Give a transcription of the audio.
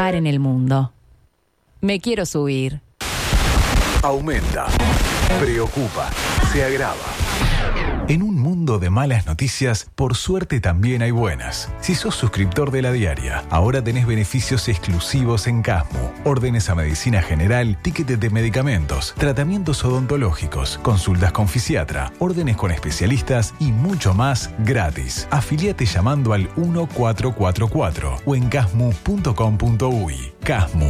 triunfar en el mundo. Me quiero subir. Aumenta, preocupa, se agrava. En un mundo de malas noticias, por suerte también hay buenas. Si sos suscriptor de La Diaria, ahora tenés beneficios exclusivos en Casmu. Órdenes a medicina general, tickets de medicamentos, tratamientos odontológicos, consultas con fisiatra, órdenes con especialistas y mucho más gratis. Afiliate llamando al 1444 o en casmu.com.uy. Casmu.